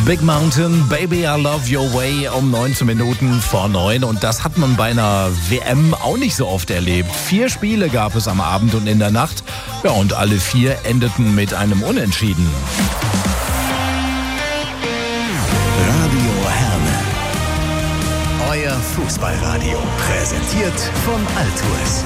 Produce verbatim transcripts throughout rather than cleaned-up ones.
Big Mountain, Baby I Love Your Way um neunzehn Minuten vor neun. Und das hat man bei einer W M auch nicht so oft erlebt. Vier Spiele gab es am Abend und in der Nacht. Ja, und alle vier endeten mit einem Unentschieden. Radio Herne. Euer Fußballradio. Präsentiert von Altours.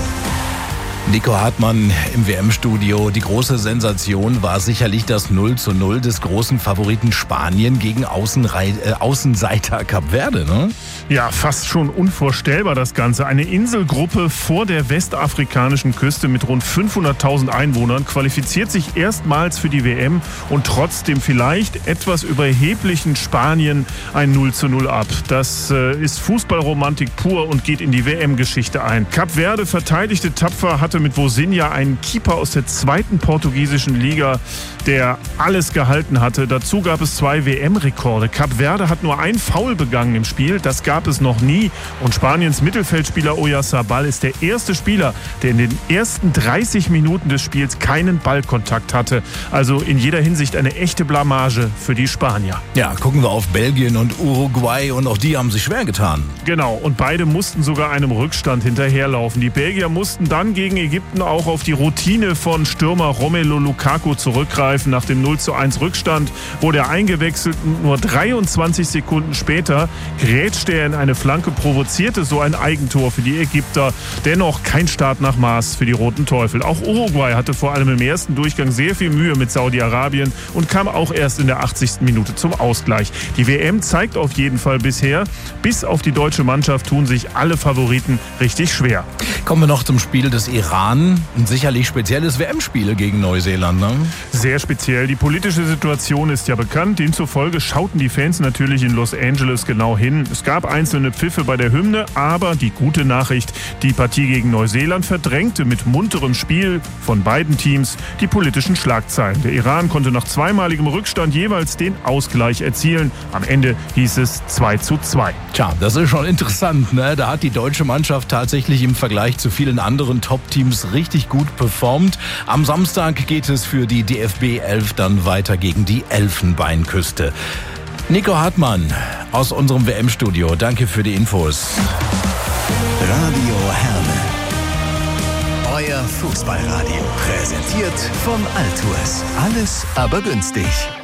Nico Hartmann im W M-Studio. Die große Sensation war sicherlich das null zu null des großen Favoriten Spanien gegen Außenrei- äh, Außenseiter Kap Verde, ne? Ja, fast schon unvorstellbar das Ganze. Eine Inselgruppe vor der westafrikanischen Küste mit rund fünfhunderttausend Einwohnern qualifiziert sich erstmals für die W M und trotzdem vielleicht etwas überheblichen Spanien ein null zu null ab. Das äh, ist Fußballromantik pur und geht in die W M-Geschichte ein. Kap Verde verteidigte tapfer, hatte mit Vozinha einen Keeper aus der zweiten portugiesischen Liga, der alles gehalten hatte. Dazu gab es zwei W M-Rekorde. Kap Verde hat nur ein Foul begangen im Spiel, das gab es noch nie. Und Spaniens Mittelfeldspieler Oyarzabal ist der erste Spieler, der in den ersten dreißig Minuten des Spiels keinen Ballkontakt hatte. Also in jeder Hinsicht eine echte Blamage für die Spanier. Ja, gucken wir auf Belgien und Uruguay und auch die haben sich schwer getan. Genau, und beide mussten sogar einem Rückstand hinterherlaufen. Die Belgier mussten dann gegen Ägypten auch auf die Routine von Stürmer Romelu Lukaku zurückgreifen. Nach dem null zu eins Rückstand wurde er eingewechselt und nur dreiundzwanzig Sekunden später grätschte er in eine Flanke, provozierte so ein Eigentor für die Ägypter. Dennoch kein Start nach Maß für die Roten Teufel. Auch Uruguay hatte vor allem im ersten Durchgang sehr viel Mühe mit Saudi-Arabien und kam auch erst in der achtzigsten Minute zum Ausgleich. Die W M zeigt auf jeden Fall bisher, bis auf die deutsche Mannschaft tun sich alle Favoriten richtig schwer. Kommen wir noch zum Spiel des Iran. Ein sicherlich spezielles W M-Spiel gegen Neuseeland, ne? Sehr speziell. Die politische Situation ist ja bekannt. Demzufolge schauten die Fans natürlich in Los Angeles genau hin. Es gab einzelne Pfiffe bei der Hymne, aber die gute Nachricht, die Partie gegen Neuseeland verdrängte mit munterem Spiel von beiden Teams die politischen Schlagzeilen. Der Iran konnte nach zweimaligem Rückstand jeweils den Ausgleich erzielen. Am Ende hieß es zwei zu zwei. Tja, das ist schon interessant, ne? Da hat die deutsche Mannschaft tatsächlich im Vergleich zu vielen anderen Top-Teams richtig gut performt. Am Samstag geht es für die D F B elf dann weiter gegen die Elfenbeinküste. Nico Hartmann aus unserem W M-Studio. Danke für die Infos. Radio Herne. Euer Fußballradio. Präsentiert von Altours. Alles aber günstig.